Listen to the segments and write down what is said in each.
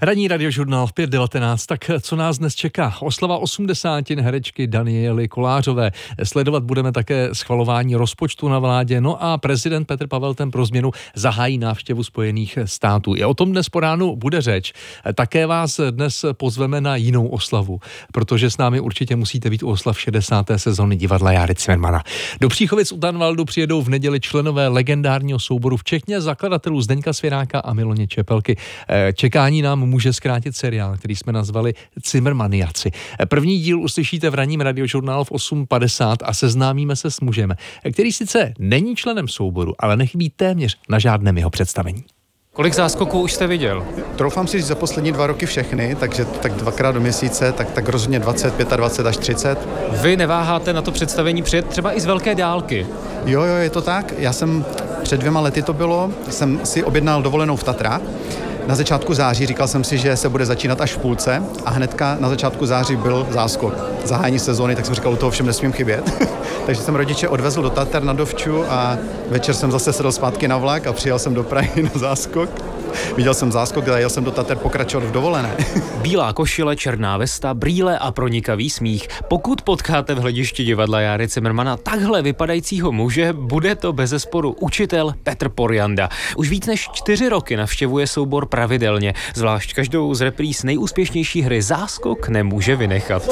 Ranní radiožurnál v 5:19, tak co nás dnes čeká? Oslava 80 herečky Daniely Kolářové. Sledovat budeme také schvalování rozpočtu na vládě, no a prezident Petr Pavel ten pro změnu zahájí návštěvu Spojených států. I o tom dnes po ránu bude řeč. Také vás dnes pozveme na jinou oslavu, protože s námi určitě musíte být u oslav 60. sezóny divadla Járy Cimrmana. Do Příchovic u Tanvaldu přijedou v neděli členové legendárního souboru, včetně zakladatelů Zdeňka Svěráka a Miloně Čepelky. Čekání nám může zkrátit seriál, který jsme nazvali Cimrmaniaci. První díl uslyšíte v ranním radiožurnálu v 8:50 a seznámíme se s mužem, který sice není členem souboru, ale nechybí téměř na žádném jeho představení. Kolik záskoků už jste viděl? Troufám si říct za poslední 2 roky všechny, takže tak 2krát do měsíce, tak rozhodně 20, 25 až 30. Vy neváháte na to představení přijet třeba i z velké dálky? Jo, je to tak. Já jsem před 2 lety to bylo, jsem si objednal dovolenou v Tatrách. Na začátku září říkal jsem si, že se bude začínat až v půlce a hnedka na začátku září byl záskok. Zahájení sezóny, tak jsem říkal, u toho všem nesmím chybět. Takže jsem rodiče odvezl do Tater na dovču a večer jsem zase sedl zpátky na vlak a přijel jsem do Prahy na záskok. Viděl jsem záskok a jel jsem do Tater pokračovat v dovolené. Bílá košile, černá vesta, brýle a pronikavý smích. Pokud potkáte v hledišti divadla Járy Cimrmana takhle vypadajícího muže, bude to bezesporu učitel Petr Porjanda. Už víc než 4 roky navštěvuje soubor pravidelně, zvlášť každou z repríz nejúspěšnější hry Záskok nemůže vynechat.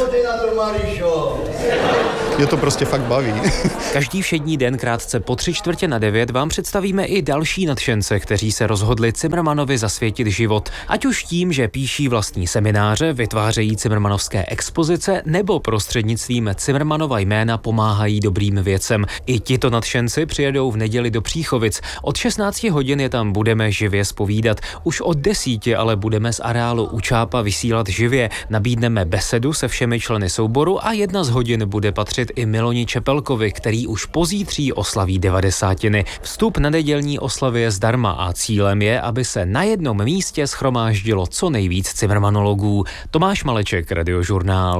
Je to prostě fakt baví. Každý všední den krátce po 8:45 vám představíme i další nadšence, kteří se rozhodli Cimrmanovi zasvětit život. Ať už tím, že píší vlastní semináře, vytvářejí cimrmanovské expozice nebo prostřednictvím Cimrmanova jména pomáhají dobrým věcem. I tito nadšenci přijedou v neděli do Příchovic. Od 16 hodin je tam budeme živě zpovídat. Už od 10 ale budeme z areálu u Čápa vysílat živě. Nabídneme besedu se všemi členy souboru a 1 z hodin bude patřit i Miloni Čepelkovi, který už pozítří oslaví 90. Vstup na nedělní oslavy je zdarma a cílem je, aby se na jednom místě shromáždilo co nejvíc cimrmanologů. Tomáš Maleček, Radiožurnál.